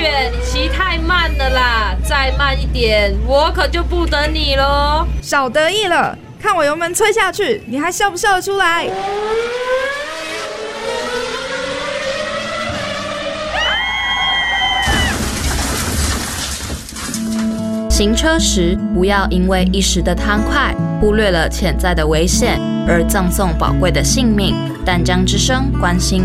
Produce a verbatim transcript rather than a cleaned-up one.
月，你骑太慢了啦，再慢一点，我可就不等你喽。 少得意了，看我油门吹下去，你还笑不笑得出来？ 行车时不要因为一时的贪快，忽略了潜在的危险，而葬送宝贵的性命。淡江之声关心